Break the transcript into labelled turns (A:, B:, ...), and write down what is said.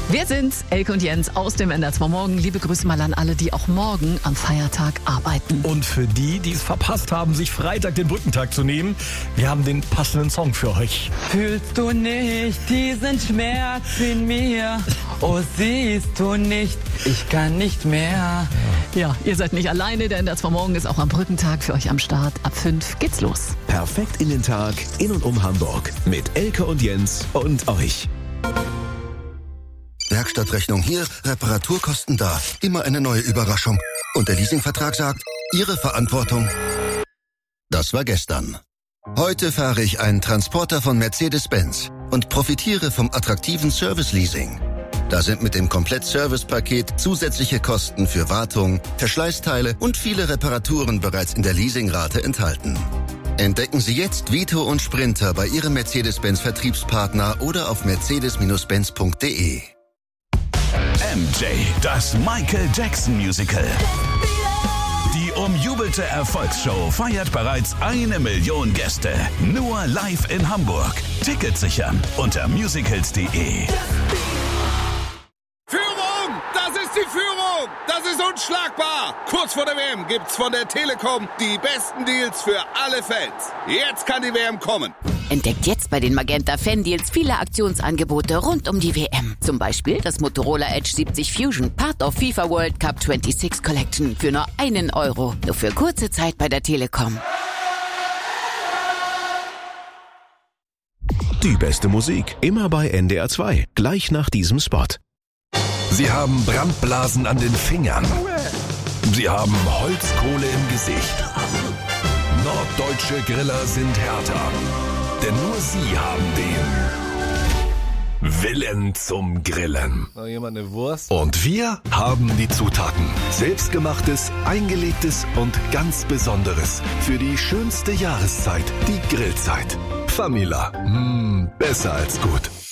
A: Wir sind Elke und Jens aus dem NDR 2 Morgen. Liebe Grüße mal an alle, die auch morgen am Feiertag arbeiten.
B: Und für die, die es verpasst haben, sich Freitag den Brückentag zu nehmen, wir haben den passenden Song für euch.
C: Fühlst du nicht diesen Schmerz in mir? Oh, siehst du nicht, ich kann nicht mehr.
A: Ja, ihr seid nicht alleine. Der NDR 2 Morgen ist auch am Brückentag für euch am Start. Ab 5 geht's los.
D: Perfekt in den Tag, in und um Hamburg. Mit Elke und Jens und euch.
E: Werkstattrechnung hier, Reparaturkosten da. Immer eine neue Überraschung. Und der Leasingvertrag sagt, Ihre Verantwortung. Das war gestern. Heute fahre ich einen Transporter von Mercedes-Benz und profitiere vom attraktiven Service-Leasing. Da sind mit dem Komplett-Service-Paket zusätzliche Kosten für Wartung, Verschleißteile und viele Reparaturen bereits in der Leasingrate enthalten. Entdecken Sie jetzt Vito und Sprinter bei Ihrem Mercedes-Benz-Vertriebspartner oder auf mercedes-benz.de.
F: MJ, das Michael Jackson Musical. Die umjubelte Erfolgsshow feiert bereits 1 Million Gäste. Nur live in Hamburg. Tickets sichern unter musicals.de.
G: Führung! Das ist die Führung! Das ist unschlagbar! Kurz vor der WM gibt's von der Telekom die besten Deals für alle Fans. Jetzt kann die WM kommen.
H: Entdeckt jetzt bei den Magenta Fan-Deals viele Aktionsangebote rund um die WM. Zum Beispiel das Motorola Edge 70 Fusion, Part of FIFA World Cup 26 Collection für nur €1. Nur für kurze Zeit bei der Telekom.
D: Die beste Musik, immer bei NDR 2. Gleich nach diesem Spot.
I: Sie haben Brandblasen an den Fingern. Sie haben Holzkohle im Gesicht. Norddeutsche Griller sind härter. Denn nur sie haben den Willen zum Grillen.
B: Noch jemand eine Wurst?
I: Und wir haben die Zutaten. Selbstgemachtes, eingelegtes und ganz Besonderes. Für die schönste Jahreszeit, die Grillzeit. Famila. Besser als gut.